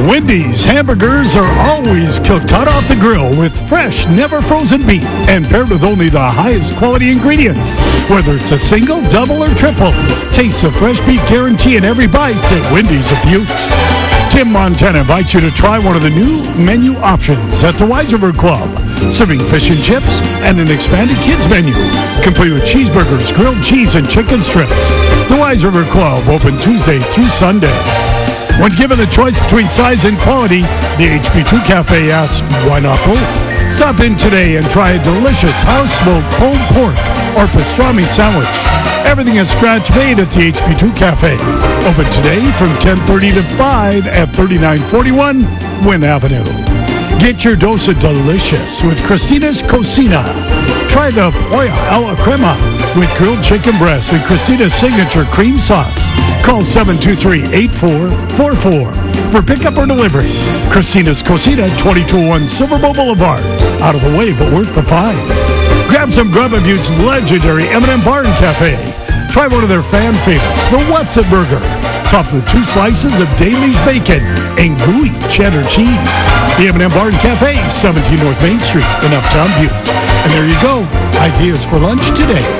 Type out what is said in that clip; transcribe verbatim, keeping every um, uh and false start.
Wendy's hamburgers are always cooked hot off the grill with fresh, never frozen beef and paired with only the highest quality ingredients. Whether it's a single, double, or triple, taste the fresh beef guarantee in every bite at Wendy's of Butte. Tim Montana invites you to try one of the new menu options at the Wise River Club, serving fish and chips and an expanded kids menu, complete with cheeseburgers, grilled cheese, and chicken strips. The Wise River Club, open Tuesday through Sunday. When given the choice between size and quality, the H B two Cafe asks, why not both? Stop in today and try a delicious house-smoked pulled pork or pastrami sandwich. Everything is scratch-made at the H B two Cafe. Open today from ten thirty to five at thirty-nine forty-one Wynn Avenue. Get your dose of delicious with Christina's Cocina. Try the Pollo a la Crema with grilled chicken breast and Christina's signature cream sauce. Call seven two three, eight four four four for pickup or delivery. Christina's Cocina, twenty-two oh one Silver Bow Boulevard. Out of the way, but worth the find. Grab some Grub and Butte's legendary M and M Bar and Cafe. Try one of their fan favorites, the What's It Burger, topped with two slices of Daly's bacon and gooey cheddar cheese. The M and M Bar and Cafe, seventeen North Main Street in Uptown Butte. And there you go, ideas for lunch today.